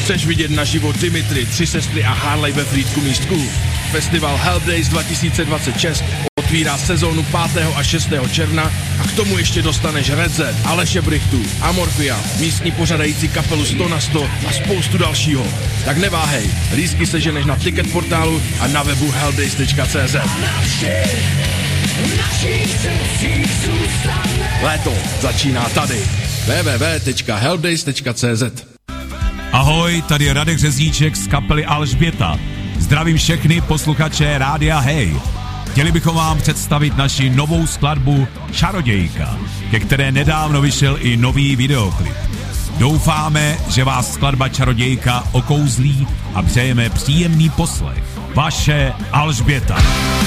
Chceš vidět naživo Dimitri, Tři sestry a Harley ve Frýdku místku? Festival Hell Days 2026 otvírá sezónu 5. a 6. června a k tomu ještě dostaneš Redze, Aleše Brychtu, Amorphia, místní pořadající kapelu 100 na 100 a spoustu dalšího. Tak neváhej, lístky seženeš na ticket portálu a na webu helldays.cz. Léto začíná tady. www.helldays.cz. Ahoj, tady je Radek Řezníček z kapely Alžběta. Zdravím všechny posluchače Rádia Hej. Chtěli bychom vám představit naši novou skladbu Čarodějka, ke které nedávno vyšel i nový videoklip. Doufáme, že vás skladba Čarodějka okouzlí a přejeme příjemný poslech. Vaše Alžběta.